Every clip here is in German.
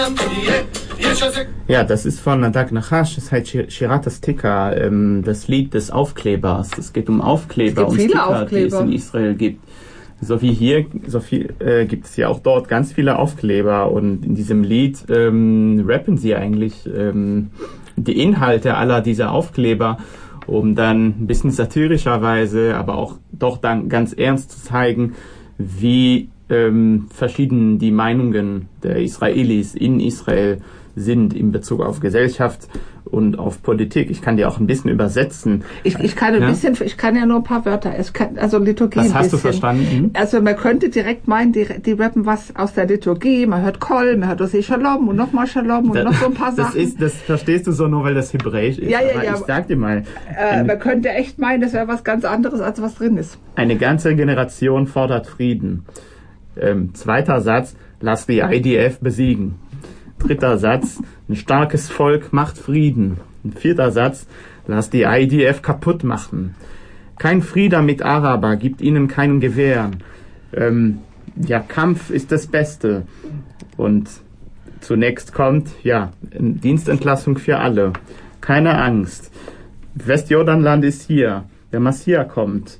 Ja, das ist von Nadag Nachash, das heißt Shirat Astika, das Lied des Aufklebers. Es geht um Aufkleber und Sticker, die es in Israel gibt. So wie hier, gibt es ja auch dort ganz viele Aufkleber, und in diesem Lied rappen sie eigentlich die Inhalte aller dieser Aufkleber, um dann ein bisschen satirischerweise, aber auch doch dann ganz ernst zu zeigen, wie verschieden die Meinungen der Israelis in Israel sind in Bezug auf Gesellschaft und auf Politik. Ich kann dir auch ein bisschen übersetzen. Ich kann ein bisschen, ich kann ja nur ein paar Wörter. Also Liturgie. Was hast du verstanden? Also man könnte direkt meinen, die rappen was aus der Liturgie. Man hört Kol, man hört Oseh Shalom und nochmal Shalom und noch so ein paar Sachen. Das verstehst du so nur, weil das Hebräisch ist. Ja. Ich sag dir mal. Man könnte echt meinen, das wäre was ganz anderes, als was drin ist. Eine ganze Generation fordert Frieden. Zweiter Satz, lass die IDF besiegen. Dritter Satz, ein starkes Volk macht Frieden. Vierter Satz, lass die IDF kaputt machen. Kein Frieden mit Araber, gibt ihnen kein Gewehr. Kampf ist das Beste. Und zunächst kommt, Dienstentlassung für alle. Keine Angst. Westjordanland ist hier. Der Messias kommt.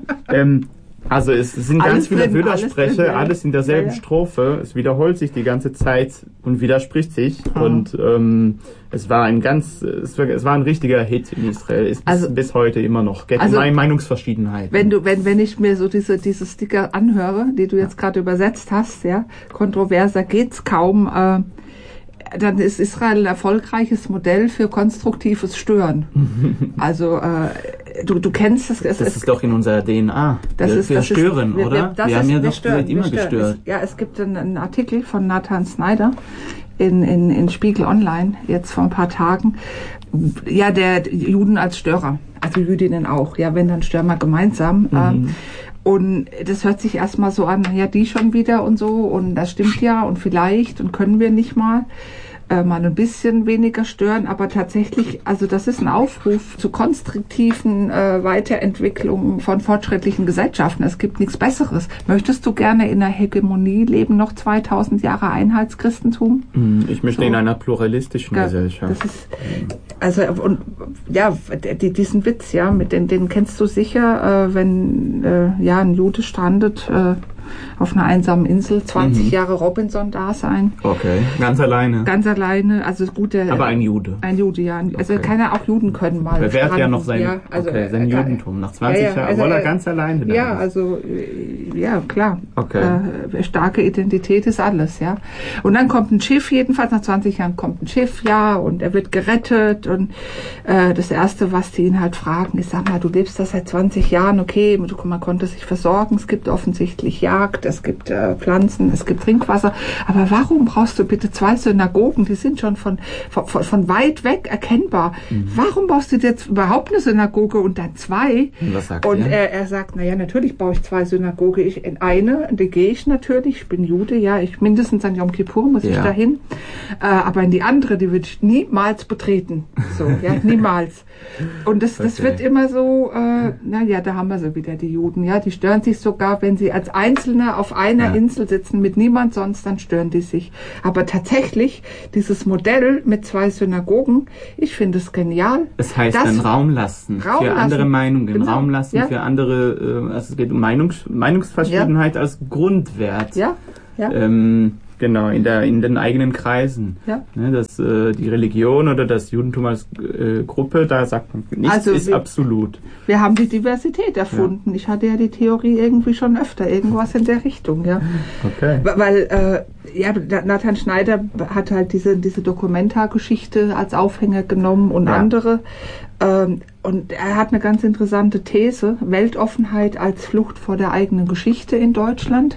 Also es sind ganz viele Widerspreche, alles in derselben Strophe. Es wiederholt sich die ganze Zeit und widerspricht sich. Und es war ein richtiger Hit in Israel. Ist bis heute immer noch. Meinungsverschiedenheit. Wenn ich mir so diese Sticker anhöre, die du jetzt gerade übersetzt hast, kontroverser geht's kaum. Dann ist Israel ein erfolgreiches Modell für konstruktives Stören. Also du kennst das. Das ist doch in unserer DNA. Wir stören, oder? Wir haben ja doch immer gestört. Es gibt einen Artikel von Nathan Snyder in Spiegel Online jetzt vor ein paar Tagen. Ja, der Juden als Störer, also Jüdinnen auch. Ja, wenn dann stören wir gemeinsam. Und das hört sich erstmal so an, die schon wieder und so, und das stimmt ja, und vielleicht, und können wir nicht mal ein bisschen weniger stören, aber tatsächlich, also das ist ein Aufruf zu konstruktiven Weiterentwicklungen von fortschrittlichen Gesellschaften. Es gibt nichts Besseres. Möchtest du gerne in einer Hegemonie leben, noch 2000 Jahre Einheitschristentum? Ich möchte in einer pluralistischen Gesellschaft. Das ist, diesen Witz, den kennst du sicher, wenn ein Jude strandet auf einer einsamen Insel, 20 Jahre Robinson-Dasein. Okay, ganz alleine. Ganz alleine, also gut. Aber ein Jude. Ein Jude, ja. Also auch Juden können mal. Bewährt ja noch sein Judentum nach 20 Jahren, obwohl er ganz alleine da ist. Klar. Okay. Starke Identität ist alles, ja. Und dann kommt ein Schiff, jedenfalls nach 20 Jahren kommt ein Schiff, und er wird gerettet, und das Erste, was die ihn halt fragen, ist, sag mal, du lebst da seit 20 Jahren, okay, man konnte sich versorgen, es gibt offensichtlich es gibt Pflanzen, es gibt Trinkwasser, aber warum brauchst du bitte 2 Synagogen? Die sind schon von weit weg erkennbar. Warum baust du jetzt überhaupt eine Synagoge und dann 2? Was sagt er sagt, natürlich baue ich 2 Synagogen. In eine, die gehe ich natürlich, ich bin Jude, mindestens an Yom Kippur muss ich dahin, aber in die andere, die würde ich niemals betreten. Niemals. Und das wird immer so, da haben wir so wieder die Juden, die stören sich sogar, wenn sie als Einzelne auf einer Insel sitzen mit niemand sonst, dann stören die sich. Aber tatsächlich, dieses Modell mit 2 Synagogen, ich finde es genial. Es heißt dann Raum lassen für andere Meinungen, genau. Raum lassen für andere, es geht um Meinungsverschiedenheit als Grundwert. Genau, in den eigenen Kreisen. Dass die Religion oder das Judentum als Gruppe, da sagt man, nichts ist absolut. Wir haben die Diversität erfunden. Ich hatte die Theorie irgendwie schon öfter, irgendwas in der Richtung. Okay. Weil Nathan Schneider hat halt diese Documenta-Geschichte als Aufhänger genommen und andere. Und er hat eine ganz interessante These, Weltoffenheit als Flucht vor der eigenen Geschichte in Deutschland.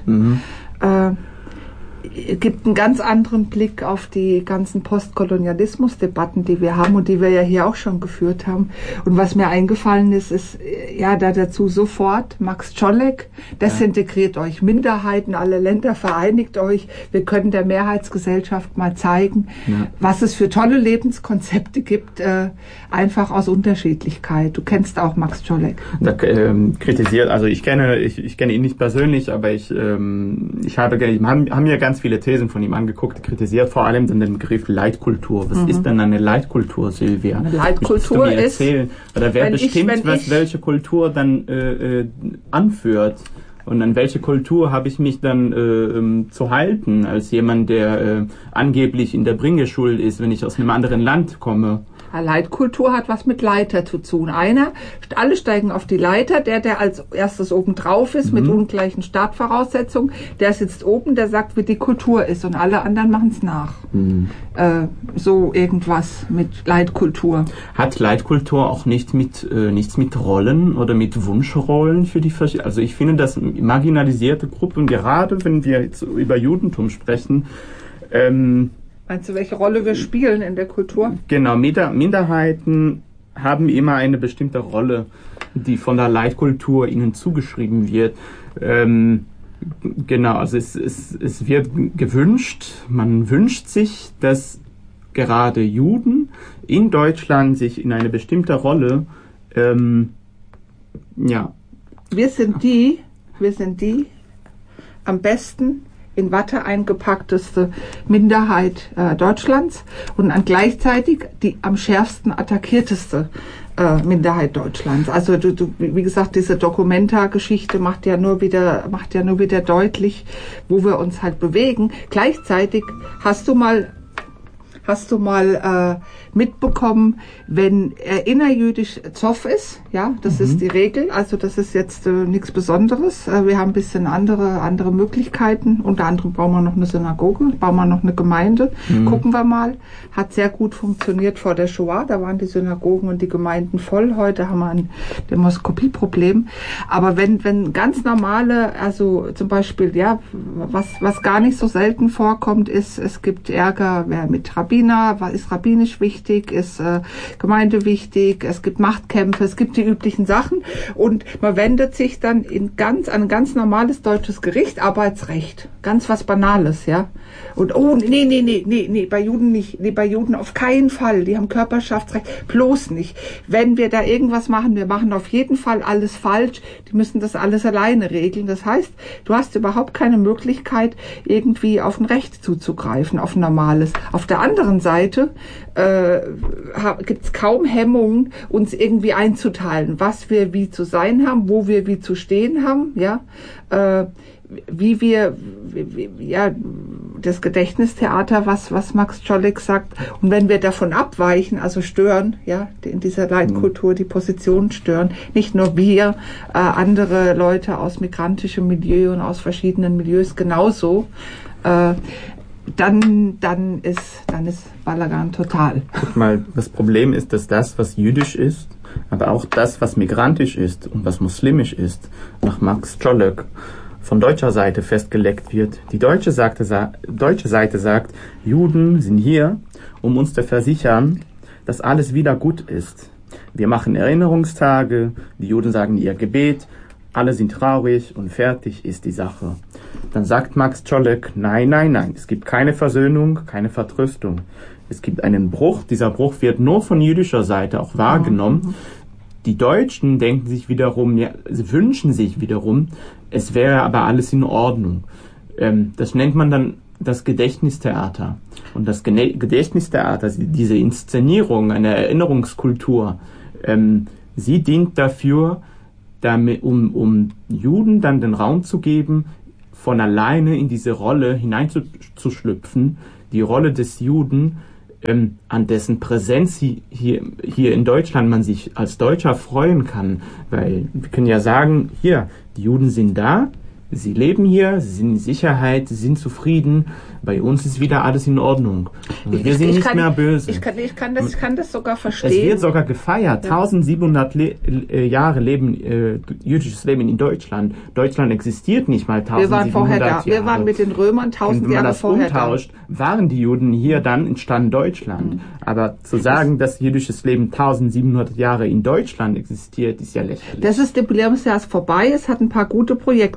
Gibt einen ganz anderen Blick auf die ganzen Postkolonialismus-Debatten, die wir haben und die wir ja hier auch schon geführt haben. Und was mir eingefallen ist dazu sofort Max Czolek, desintegriert euch, Minderheiten, alle Länder, vereinigt euch. Wir können der Mehrheitsgesellschaft mal zeigen, was es für tolle Lebenskonzepte gibt, einfach aus Unterschiedlichkeit. Du kennst auch Max Czolek. Kritisiert, also ich kenne ihn nicht persönlich, aber wir haben ja ganz ganz viele Thesen von ihm angeguckt, kritisiert vor allem dann den Begriff Leitkultur. Was ist denn eine Leitkultur, Silvia? Eine Leitkultur ist... Oder wer bestimmt, welche Kultur dann anführt? Und an welche Kultur habe ich mich dann zu halten, als jemand, der angeblich in der Bringeschuld ist, wenn ich aus einem anderen Land komme? Leitkultur hat was mit Leiter zu tun. Alle steigen auf die Leiter, der als erstes oben drauf ist, mit ungleichen Startvoraussetzungen, der sitzt oben, der sagt, wie die Kultur ist und alle anderen machen es nach. So irgendwas mit Leitkultur. Hat Leitkultur auch nichts mit Rollen oder mit Wunschrollen für die verschiedenen? Also ich finde, dass marginalisierte Gruppen, gerade wenn wir jetzt über Judentum sprechen, meinst du, welche Rolle wir spielen in der Kultur? Genau, Minderheiten haben immer eine bestimmte Rolle, die von der Leitkultur ihnen zugeschrieben wird. Genau, also es wird gewünscht, man wünscht sich, dass gerade Juden in Deutschland sich in eine bestimmte Rolle, Wir sind die am besten in Watte eingepackteste Minderheit Deutschlands und gleichzeitig die am schärfsten attackierteste Minderheit Deutschlands. Also wie gesagt, diese Documenta-Geschichte macht ja nur wieder deutlich, wo wir uns halt bewegen. Gleichzeitig hast du mal mitbekommen, wenn innerjüdisch Zoff ist, ja, das ist die Regel, also das ist jetzt nichts Besonderes. Wir haben ein bisschen andere Möglichkeiten, unter anderem bauen wir noch eine Synagoge, bauen wir noch eine Gemeinde, gucken wir mal. Hat sehr gut funktioniert vor der Shoah, da waren die Synagogen und die Gemeinden voll, heute haben wir ein Demoskopieproblem. Aber wenn ganz normale, also zum Beispiel, ja, was gar nicht so selten vorkommt, ist, es gibt Ärger mit Rabbiner, ist rabbinisch wichtig, ist Gemeinde wichtig, es gibt Machtkämpfe, es gibt die üblichen Sachen und man wendet sich dann an ein ganz normales deutsches Gericht, Arbeitsrecht, ganz was Banales, ja. Und nee, bei Juden nicht, nee, bei Juden auf keinen Fall, die haben Körperschaftsrecht, bloß nicht. Wenn wir da irgendwas machen, wir machen auf jeden Fall alles falsch, die müssen das alles alleine regeln. Das heißt, du hast überhaupt keine Möglichkeit, irgendwie auf ein Recht zuzugreifen, auf ein normales. Auf der anderen Seite gibt es kaum Hemmungen, uns irgendwie einzuteilen, was wir wie zu sein haben, wo wir wie zu stehen haben, ja, wie wir das Gedächtnistheater, was Max Czolek sagt, und wenn wir davon abweichen, also stören, ja, in dieser Leitkultur die Position stören, nicht nur wir, andere Leute aus migrantischem Milieu und aus verschiedenen Milieus genauso, dann ist Balagan total. Guck mal, das Problem ist, dass das, was jüdisch ist, aber auch das, was migrantisch ist und was muslimisch ist, nach Max Czolek von deutscher Seite festgelegt wird. Die deutsche Seite sagt, Juden sind hier, um uns zu versichern, dass alles wieder gut ist. Wir machen Erinnerungstage, die Juden sagen ihr Gebet, alle sind traurig und fertig ist die Sache. Dann sagt Max Czolek, nein, es gibt keine Versöhnung, keine Vertröstung. Es gibt einen Bruch, dieser Bruch wird nur von jüdischer Seite auch wahrgenommen. Die Deutschen denken sich wiederum, sie wünschen sich wiederum, es wäre aber alles in Ordnung. Das nennt man dann das Gedächtnistheater. Und das Gedächtnistheater, diese Inszenierung einer Erinnerungskultur, sie dient dafür, um Juden dann den Raum zu geben, von alleine in diese Rolle hineinzuschlüpfen, die Rolle des Juden, an dessen Präsenz hier in Deutschland man sich als Deutscher freuen kann. Weil wir können ja sagen, hier, die Juden sind da, sie leben hier, sie sind in Sicherheit, sie sind zufrieden, bei uns ist wieder alles in Ordnung. Also wir sind nicht mehr böse. Ich kann das sogar verstehen. Es wird sogar gefeiert. Ja. 1700 Jahre jüdisches Leben in Deutschland. Deutschland existiert nicht mal 1700 Jahre. Wir waren mit den Römern 1000 Jahre vorher da. Wenn man das umtauscht, waren die Juden hier, dann entstand Deutschland. Aber zu sagen, dass jüdisches Leben 1700 Jahre in Deutschland existiert, ist ja lächerlich. Das Jubiläumsjahr ist vorbei. Es hat ein paar gute Projekte geschafft.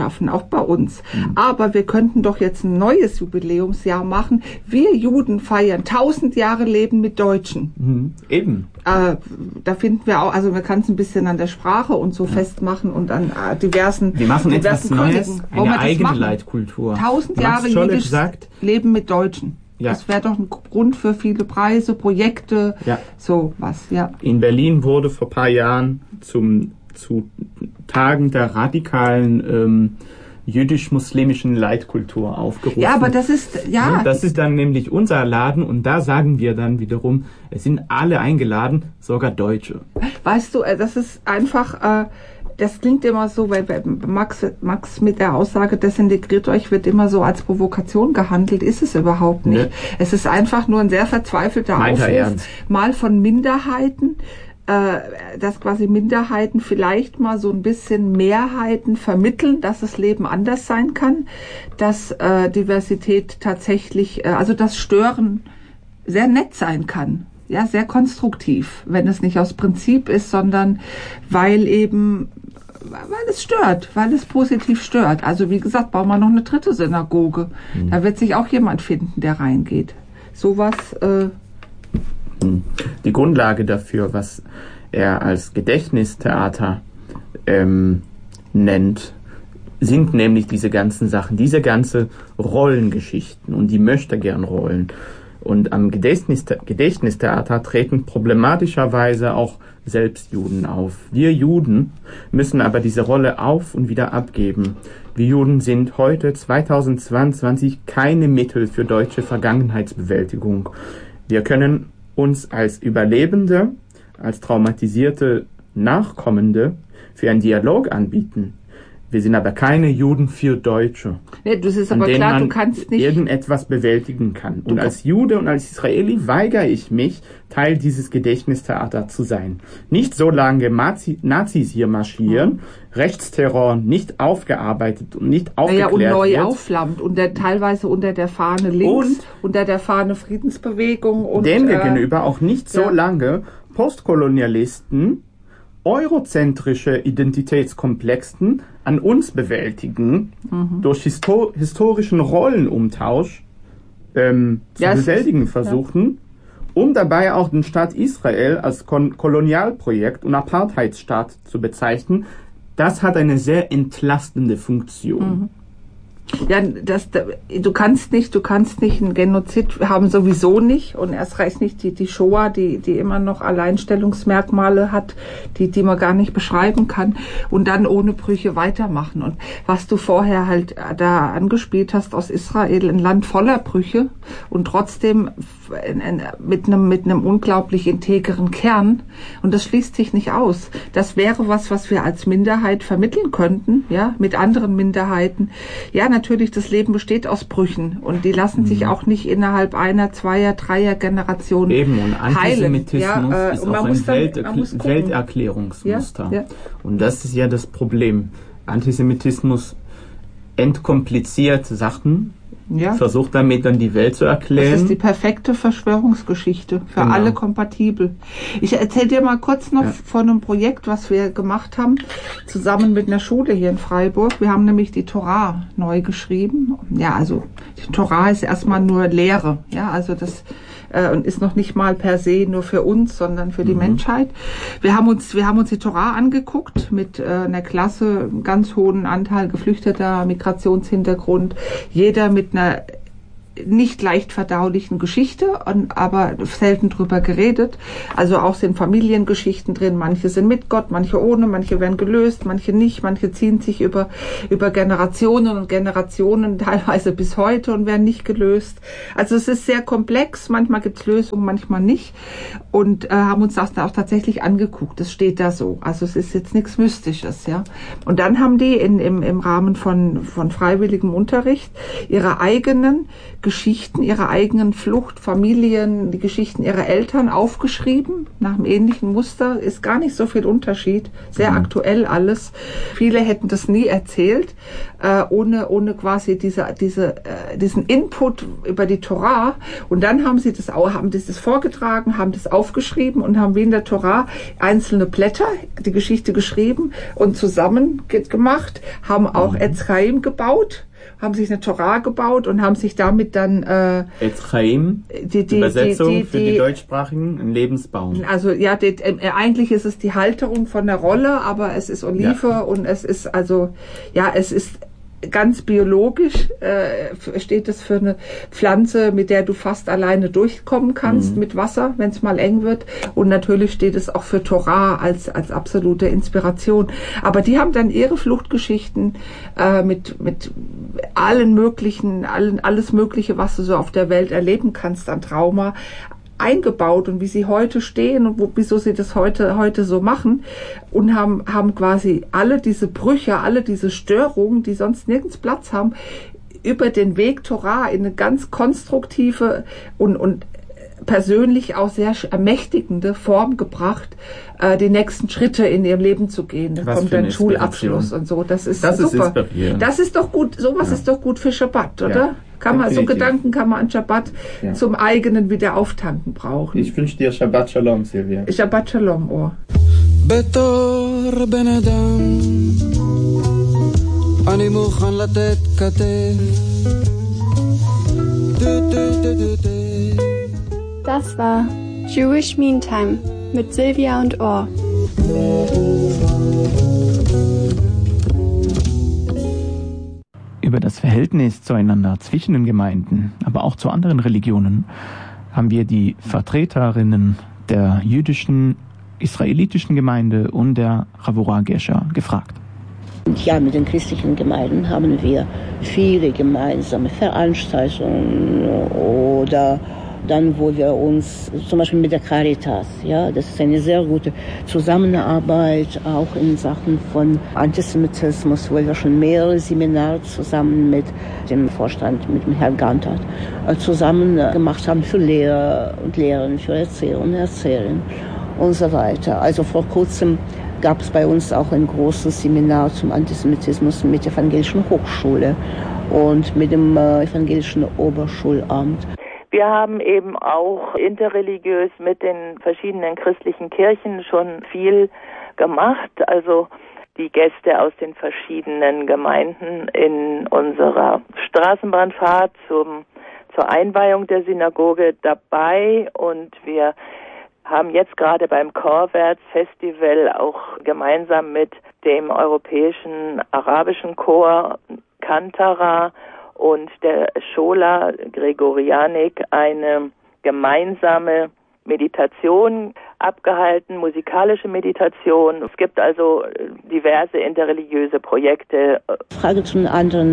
schaffen, auch bei uns. Aber wir könnten doch jetzt ein neues Jubiläumsjahr machen. Wir Juden feiern 1000 Jahre Leben mit Deutschen. Eben. Da finden wir auch, also man kann es ein bisschen an der Sprache und so festmachen und an diversen Wir machen etwas Neues, eine eigene Leitkultur. 1000 Jahre jüdisch Leben mit Deutschen. Ja. Das wäre doch ein Grund für viele Preise, Projekte, sowas, ja. In Berlin wurde vor ein paar Jahren zu Tagen der radikalen jüdisch-muslimischen Leitkultur aufgerufen. Ja, aber das ist, das ist dann nämlich unser Laden und da sagen wir dann wiederum, es sind alle eingeladen, sogar Deutsche. Weißt du, das ist einfach, das klingt immer so, weil bei Max mit der Aussage, desintegriert euch, wird immer so als Provokation gehandelt, ist es überhaupt nicht. Ne. Es ist einfach nur ein sehr verzweifelter Aufruf, mal von Minderheiten, dass quasi Minderheiten vielleicht mal so ein bisschen Mehrheiten vermitteln, dass das Leben anders sein kann, dass Diversität tatsächlich, also das Stören sehr nett sein kann, ja, sehr konstruktiv, wenn es nicht aus Prinzip ist, sondern weil es stört, weil es positiv stört. Also wie gesagt, bauen wir noch eine 3. Synagoge. Da wird sich auch jemand finden, der reingeht. Sowas. Die Grundlage dafür, was er als Gedächtnistheater nennt, sind nämlich diese ganzen Sachen, diese ganze Rollengeschichten und die Möchtegern-Rollen. Und am Gedächtnistheater treten problematischerweise auch selbst Juden auf. Wir Juden müssen aber diese Rolle auf und wieder abgeben. Wir Juden sind heute 2022 keine Mittel für deutsche Vergangenheitsbewältigung. Wir können uns als Überlebende, als traumatisierte Nachkommende für einen Dialog anbieten. Wir sind aber keine Juden für Deutsche, ja, das ist aber klar, man du kannst nicht irgendetwas bewältigen kann. Und als Jude und als Israeli weigere ich mich, Teil dieses Gedächtnistheater zu sein. Nicht so lange Nazis hier marschieren, Rechtsterror nicht aufgearbeitet und nicht aufgeklärt und neu wird. aufflammt und teilweise unter der Fahne links, und unter der Fahne Friedensbewegung. Und demgegenüber auch nicht so lange Postkolonialisten eurozentrische Identitätskomplexen an uns bewältigen, durch historischen Rollenumtausch zu bewältigen versuchen, um dabei auch den Staat Israel als Kolonialprojekt und Apartheidsstaat zu bezeichnen. Das hat eine sehr entlastende Funktion. Ja, du kannst nicht einen Genozid haben, sowieso nicht, und erst recht nicht die Shoah, die immer noch Alleinstellungsmerkmale hat, die man gar nicht beschreiben kann, und dann ohne Brüche weitermachen. Und was du vorher halt da angespielt hast aus Israel, ein Land voller Brüche und trotzdem mit einem unglaublich integren Kern, und das schließt sich nicht aus. Das wäre was wir als Minderheit vermitteln könnten, ja, mit anderen Minderheiten. Ja, natürlich, das Leben besteht aus Brüchen und die lassen sich auch nicht innerhalb einer, zweier, dreier Generationen eben, und Antisemitismus heilen. ist auch ein Welterklärungsmuster. Ja. Und das ist ja das Problem. Antisemitismus entkompliziert Sachen, versucht damit dann die Welt zu erklären. Das ist die perfekte Verschwörungsgeschichte, für alle kompatibel. Ich erzähle dir mal kurz noch von einem Projekt, was wir gemacht haben, zusammen mit einer Schule hier in Freiburg. Wir haben nämlich die Torah neu geschrieben. Ja, also die Torah ist erstmal nur Lehre. Ja, also das und ist noch nicht mal per se nur für uns, sondern für die Menschheit. Wir haben uns die Torah angeguckt mit einer Klasse, einem ganz hohen Anteil Geflüchteter, Migrationshintergrund, jeder mit einer nicht leicht verdaulichen Geschichte, aber selten drüber geredet. Also auch sind Familiengeschichten drin. Manche sind mit Gott, manche ohne, manche werden gelöst, manche nicht. Manche ziehen sich über Generationen und Generationen, teilweise bis heute, und werden nicht gelöst. Also es ist sehr komplex. Manchmal gibt es Lösungen, manchmal nicht. Und haben uns das auch tatsächlich angeguckt. Das steht da so. Also es ist jetzt nichts Mystisches, ja. Und dann haben die im Rahmen von freiwilligem Unterricht ihre eigenen Geschichten ihrer eigenen Flucht, Familien, die Geschichten ihrer Eltern aufgeschrieben, nach einem ähnlichen Muster. Ist gar nicht so viel Unterschied, sehr aktuell alles. Viele hätten das nie erzählt, ohne quasi diesen Input über die Torah. Und dann haben sie haben das vorgetragen, haben das aufgeschrieben und haben wie in der Torah einzelne Blätter, die Geschichte geschrieben und zusammen gemacht, haben auch Etz Chaim gebaut, haben sich eine Torah gebaut und haben sich damit dann Etz Chaim, die Übersetzung für die Deutschsprachigen, ein Lebensbaum. Also ja, eigentlich ist es die Halterung von der Rolle, aber es ist Olive und es ist es ist ganz biologisch, steht es für eine Pflanze, mit der du fast alleine durchkommen kannst mit Wasser, wenn es mal eng wird. Und natürlich steht es auch für Torah als absolute Inspiration. Aber die haben dann ihre Fluchtgeschichten mit allen möglichen, alles Mögliche, was du so auf der Welt erleben kannst an Trauma, eingebaut und wie sie heute stehen und wieso sie das heute so machen und haben quasi alle diese Brüche, alle diese Störungen, die sonst nirgends Platz haben, über den Weg Torah in eine ganz konstruktive und persönlich auch sehr ermächtigende Form gebracht, die nächsten Schritte in ihrem Leben zu gehen. Da kommt dann Schulabschluss und so. Das ist super. Das ist doch gut. Sowas ist doch gut für Schabbat, oder? Ja. Gedanken kann man an Schabbat zum eigenen wieder auftanken brauchen. Ich wünsche dir Shabbat Shalom, Silvia. Shabbat Shalom, oh. בתור בן אדם אני מוכן לתת כתף. Das war Jewish Meantime mit Silvia und Or. Über das Verhältnis zueinander zwischen den Gemeinden, aber auch zu anderen Religionen, haben wir die Vertreterinnen der jüdischen, israelitischen Gemeinde und der Chavurah Gesher gefragt. Ja, mit den christlichen Gemeinden haben wir viele gemeinsame Veranstaltungen oder dann, wo wir uns, zum Beispiel mit der Caritas, ja, das ist eine sehr gute Zusammenarbeit, auch in Sachen von Antisemitismus, wo wir schon mehrere Seminare zusammen mit dem Vorstand, mit dem Herrn Gantert, zusammen gemacht haben für Lehrer und Lehrerinnen, für Erzähler und Erzählerinnen und so weiter. Also vor kurzem gab es bei uns auch ein großes Seminar zum Antisemitismus mit der Evangelischen Hochschule und mit dem Evangelischen Oberschulamt. Wir haben eben auch interreligiös mit den verschiedenen christlichen Kirchen schon viel gemacht. Also die Gäste aus den verschiedenen Gemeinden in unserer Straßenbahnfahrt zur Einweihung der Synagoge dabei. Und wir haben jetzt gerade beim Chorwärts-Festival auch gemeinsam mit dem Europäischen Arabischen Chor Kantara und der Schola Gregorianik eine gemeinsame Meditation abgehalten, musikalische Meditation. Es gibt also diverse interreligiöse Projekte. Frage zu den anderen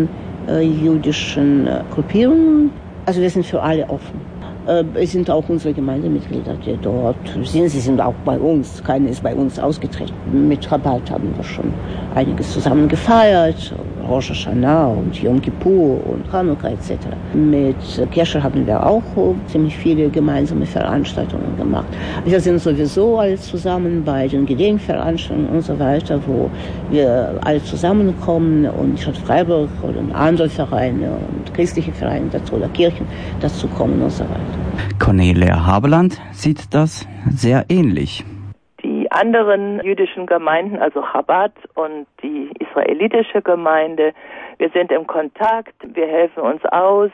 jüdischen Gruppierungen. Also wir sind für alle offen. Es sind auch unsere Gemeindemitglieder, die dort sind. Sie sind auch bei uns. Keiner ist bei uns ausgetreten. Mit Chabad haben wir schon einiges zusammen gefeiert. Rosh Hashanah und Yom Kippur und Chanukka etc. Mit Kesher haben wir auch ziemlich viele gemeinsame Veranstaltungen gemacht. Wir sind sowieso alle zusammen bei den Gedenkveranstaltungen und so weiter, wo wir alle zusammenkommen und die Stadt Freiburg oder andere Vereine und christliche Vereine dazu oder Kirchen dazu kommen und so weiter. Cornelia Haberland sieht das sehr ähnlich. Die anderen jüdischen Gemeinden, also Chabad und die israelitische Gemeinde, wir sind im Kontakt, wir helfen uns aus,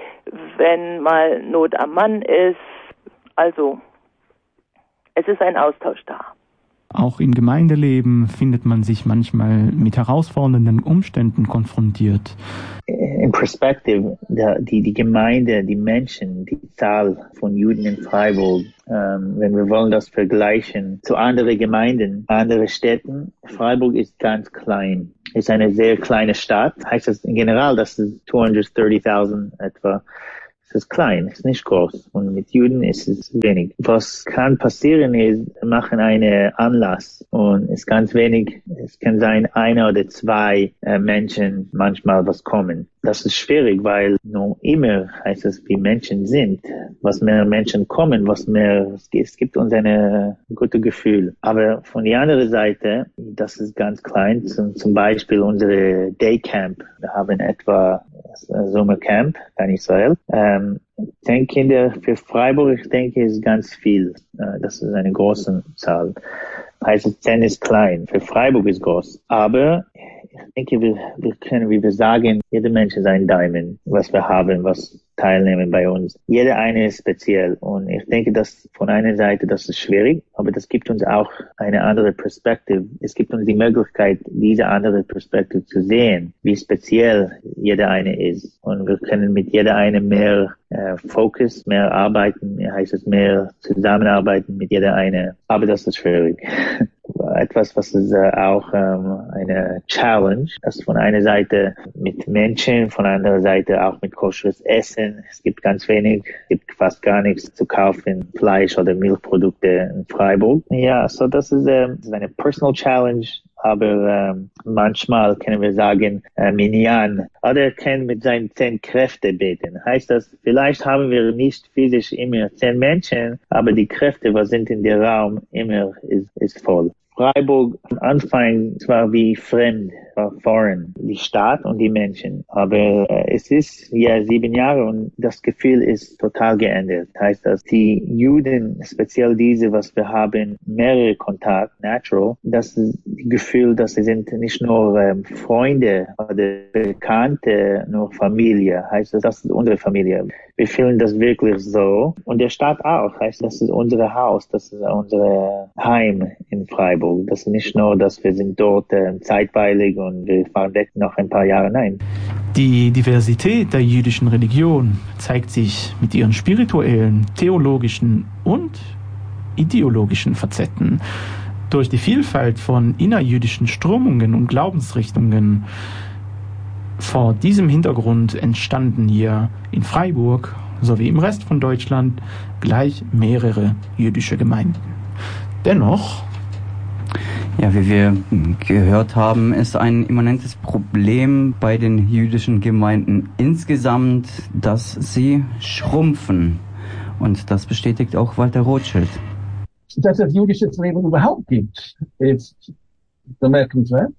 wenn mal Not am Mann ist. Also es ist ein Austausch da. Auch im Gemeindeleben findet man sich manchmal mit herausfordernden Umständen konfrontiert. In Perspektive, die Gemeinde, die Menschen, die Zahl von Juden in Freiburg, wenn wir wollen das vergleichen zu anderen Gemeinden, anderen Städten, Freiburg ist ganz klein. Ist eine sehr kleine Stadt. Heißt das in general, dass es 230.000 etwa. ist klein, es ist nicht groß. Und mit Juden ist es wenig. Was kann passieren ist, wir machen einen Anlass und es ist ganz wenig, es kann sein, 1 oder 2 Menschen manchmal was kommen. Das ist schwierig, weil nur immer heißt es, wie Menschen sind. Was mehr Menschen kommen, es gibt uns ein gutes Gefühl. Aber von der anderen Seite, das ist ganz klein, zum Beispiel unsere Daycamp. Wir haben etwa Sommercamp in Israel. 10 Kinder für Freiburg, ich denke, ist ganz viel. Das ist eine große Zahl. Heißt, 10 ist klein. Für Freiburg ist groß. Aber ich denke, wir können, wie wir sagen, jeder Mensch ist ein Diamond, was wir haben, was teilnehmen bei uns. Jeder eine ist speziell. Und ich denke, dass von einer Seite, das ist schwierig, aber das gibt uns auch eine andere Perspektive. Es gibt uns die Möglichkeit, diese andere Perspektive zu sehen, wie speziell jeder eine ist. Und wir können mit jeder eine mehr Fokus, mehr arbeiten, heißt es mehr zusammenarbeiten mit jeder eine. Aber das ist schwierig. Etwas, was ist auch eine Challenge, das von einer Seite mit Menschen, von der anderen Seite auch mit koscheres Essen. Es gibt ganz wenig, es gibt fast gar nichts zu kaufen, Fleisch oder Milchprodukte in Freiburg. Ja, so das ist eine Personal Challenge. Aber manchmal können wir sagen, Minyan, oder kann mit seinen 10 Kräften beten. Heißt das, vielleicht haben wir nicht physisch immer 10 Menschen, aber die Kräfte, was sind in der Raum, immer ist voll. Freiburg am Anfang zwar wie fremd, war foreign, die Stadt und die Menschen. Aber es ist ja 7 Jahre und das Gefühl ist total geändert. Heißt das, die Juden, speziell diese, was wir haben, mehrere Kontakt, natural, das ist das Gefühl, dass sie sind nicht nur Freunde oder Bekannte, nur Familie. Heißt das ist unsere Familie. Wir fühlen das wirklich so. Und der Stadt auch. Heißt, das ist unser Haus, das ist unser Heim in Freiburg. Das ist nicht nur, dass wir sind dort zeitweilig und wir fahren weg noch ein paar Jahre. Nein. Die Diversität der jüdischen Religion zeigt sich mit ihren spirituellen, theologischen und ideologischen Facetten. Durch die Vielfalt von innerjüdischen Strömungen und Glaubensrichtungen. Vor diesem Hintergrund entstanden hier in Freiburg sowie im Rest von Deutschland gleich mehrere jüdische Gemeinden. Dennoch, ja, wie wir gehört haben, ist ein immanentes Problem bei den jüdischen Gemeinden insgesamt, dass sie schrumpfen. Und das bestätigt auch Walter Rothschild. Dass es jüdisches Leben überhaupt gibt, ist bemerkenswert.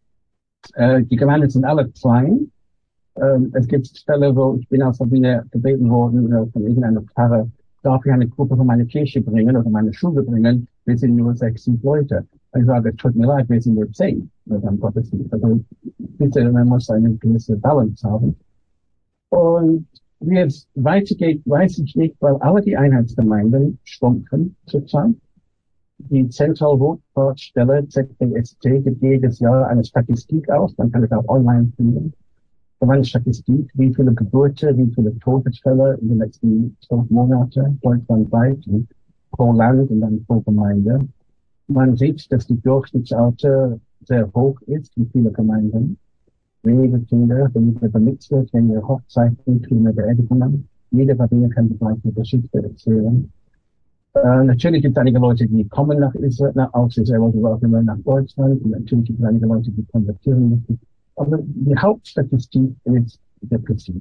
Die Gemeinden sind alle klein. Es gibt Fälle, wo ich bin als Rabbiner gebeten worden von irgendeiner Pfarrer, darf ich eine Gruppe von meiner Kirche bringen oder meine Schule bringen? Wir sind nur 6, 7 Leute. Ich sage, tut mir leid, wir sind nur 10. Also bitte, man muss eine gewisse Balance haben. Und wie es weitergeht, weiß ich nicht, weil alle die Einheitsgemeinden schrumpfen zurzeit. Die Zentralwortstelle ZBST gibt jedes Jahr eine Statistik aus, man kann es auch online finden. Da war eine Statistik, wie viele Geburten, wie viele Todesfälle in den letzten 12 Monaten deutschlandweit pro Land und dann pro Gemeinde. Man sieht, dass die Durchschnittsalter sehr hoch ist, wie viele Gemeinden. Wenige Kinder, weniger Bemitzelt, weniger Hochzeiten, weniger Beerdigungen. Jeder Rabbiner kann die gleiche Geschichte erzählen. Natürlich gibt es einige Leute, die kommen nach Israel, aus Israel oder auch immer nach Deutschland. Und natürlich gibt es einige Leute, die konvertieren müssen. Aber die Hauptstatistik ist depressiv.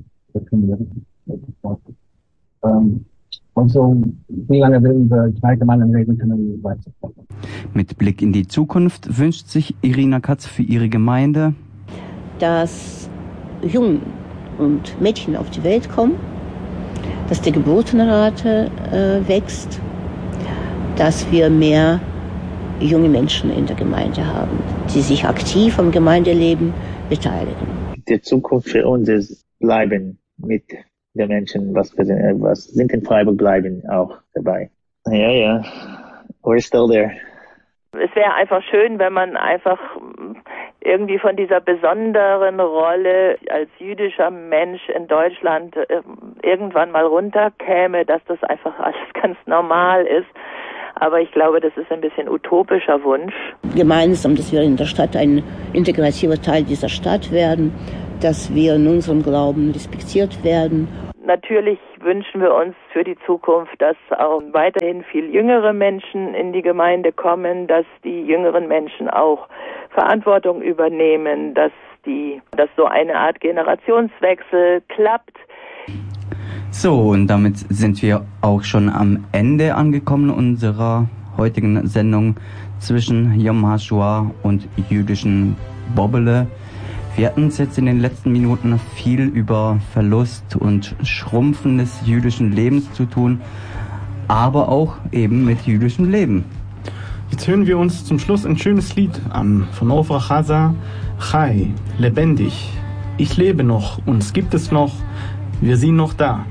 Also, wie lange wir über 2 Gemeinden reden, können wir weiter. Mit Blick in die Zukunft wünscht sich Irina Katz für ihre Gemeinde, dass Jungen und Mädchen auf die Welt kommen, dass die Geburtenrate wächst, dass wir mehr junge Menschen in der Gemeinde haben, die sich aktiv am Gemeindeleben beteiligen. Die Zukunft für uns ist bleiben mit den Menschen, was sind in Freiburg, bleiben auch dabei. Ja, we're still there. Es wäre einfach schön, wenn man einfach irgendwie von dieser besonderen Rolle als jüdischer Mensch in Deutschland irgendwann mal runterkäme, dass das einfach alles ganz normal ist. Aber ich glaube, das ist ein bisschen utopischer Wunsch. Gemeinsam, dass wir in der Stadt ein integrativer Teil dieser Stadt werden, dass wir in unserem Glauben respektiert werden. natürlich wünschen wir uns für die Zukunft, dass auch weiterhin viel jüngere Menschen in die Gemeinde kommen, dass die jüngeren Menschen auch Verantwortung übernehmen, dass so eine Art Generationswechsel klappt. So, und damit sind wir auch schon am Ende angekommen unserer heutigen Sendung zwischen Yom HaShoah und jüdischen Bobbele. Wir hatten es jetzt in den letzten Minuten viel über Verlust und Schrumpfen des jüdischen Lebens zu tun, aber auch eben mit jüdischem Leben. Jetzt hören wir uns zum Schluss ein schönes Lied an von Ofra Chaza, Chai, lebendig. Ich lebe noch, uns gibt es noch, wir sind noch da.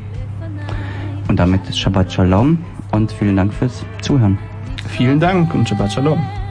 Und damit Shabbat Shalom und vielen Dank fürs Zuhören. Vielen Dank und Shabbat Shalom.